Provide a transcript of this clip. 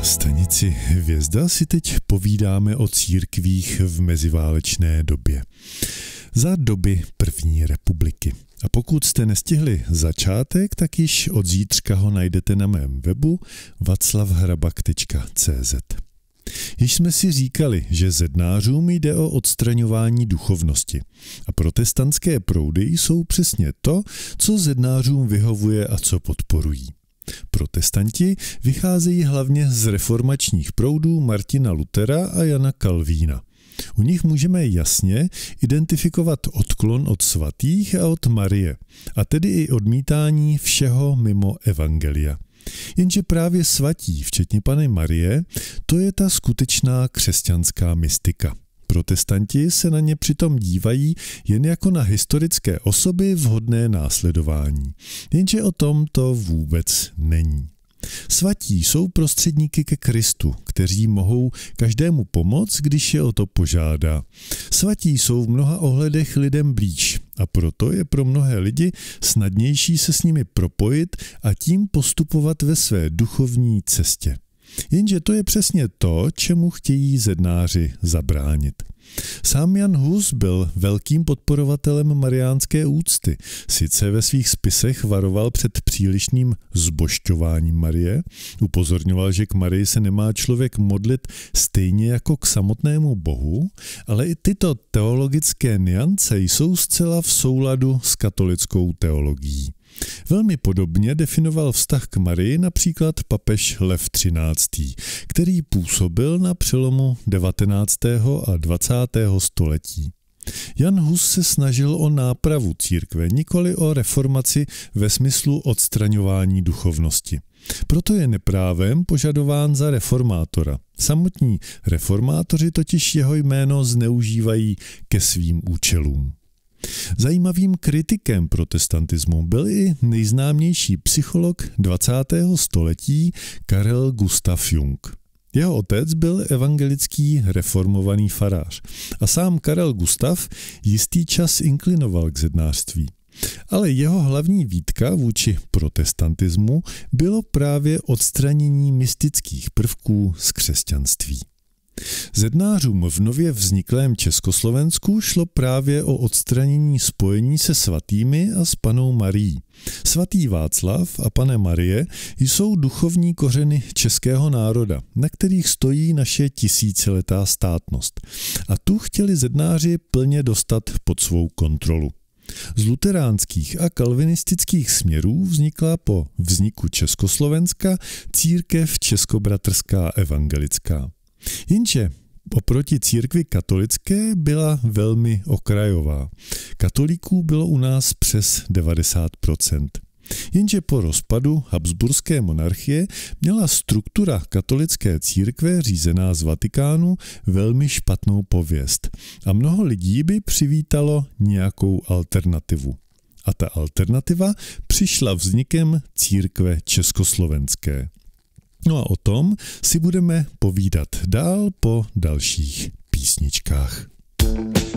Na stanici Hvězda si teď povídáme o církvích v meziválečné době. Za doby první republiky. A pokud jste nestihli začátek, tak již od zítřka ho najdete na mém webu vaclavhrabak.cz. Již jsme si říkali, že zednářům jde o odstraňování duchovnosti. A protestantské proudy jsou přesně to, co zednářům vyhovuje a co podporují. Protestanti vycházejí hlavně z reformačních proudů Martina Luthera a Jana Kalvína. U nich můžeme jasně identifikovat odklon od svatých a od Marie, a tedy i odmítání všeho mimo evangelia. Jenže právě svatí, včetně Panny Marie, to je ta skutečná křesťanská mystika. Protestanti se na ně přitom dívají jen jako na historické osoby vhodné následování. Jenže o tom to vůbec není. Svatí jsou prostředníky ke Kristu, kteří mohou každému pomoct, když je o to požádá. Svatí jsou v mnoha ohledech lidem blíž a proto je pro mnohé lidi snadnější se s nimi propojit a tím postupovat ve své duchovní cestě. Jenže to je přesně to, čemu chtějí zednáři zabránit. Sám Jan Hus byl velkým podporovatelem mariánské úcty. Sice ve svých spisech varoval před přílišným zbožťováním Marie, upozorňoval, že k Marii se nemá člověk modlit stejně jako k samotnému Bohu, ale i tyto teologické nuance jsou zcela v souladu s katolickou teologií. Velmi podobně definoval vztah k Marii například papež Lev XIII., který působil na přelomu 19. a 20. století. Jan Hus se snažil o nápravu církve, nikoli o reformaci ve smyslu odstraňování duchovnosti. Proto je neprávem požadován za reformátora. Samotní reformátoři totiž jeho jméno zneužívají ke svým účelům. Zajímavým kritikem protestantismu byl i nejznámější psycholog 20. století Carl Gustav Jung. Jeho otec byl evangelický reformovaný farář a sám Carl Gustav jistý čas inklinoval k zednářství. Ale jeho hlavní výtka vůči protestantismu bylo právě odstranění mystických prvků z křesťanství. Zednářům v nově vzniklém Československu šlo právě o odstranění spojení se svatými a s Pannou Marií. Svatý Václav a Panna Marie jsou duchovní kořeny českého národa, na kterých stojí naše tisíciletá státnost. A tu chtěli zednáři plně dostat pod svou kontrolu. Z luteránských a kalvinistických směrů vznikla po vzniku Československa církev českobratrská evangelická. Jenže oproti církvi katolické byla velmi okrajová. Katolíků bylo u nás přes 90%. Jenže po rozpadu Habsburské monarchie měla struktura katolické církve řízená z Vatikánu velmi špatnou pověst a mnoho lidí by přivítalo nějakou alternativu. A ta alternativa přišla vznikem církve československé. No a o tom si budeme povídat dál po dalších písničkách.